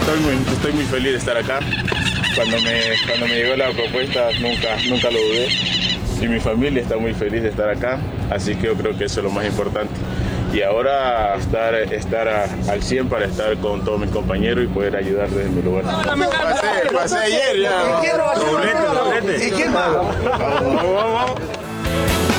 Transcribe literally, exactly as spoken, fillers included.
estoy muy, estoy muy feliz de estar acá. Cuando me, cuando me llegó la propuesta nunca, nunca lo dudé. Y mi familia está muy feliz de estar acá, así que yo creo que eso es lo más importante. Y ahora estar, estar a, al cien para estar con todos mis compañeros y poder ayudar desde mi lugar. Pasé, pasé ayer ya. Doblete, doblete. ¿Y quién más? Vamos, vamos, vamos.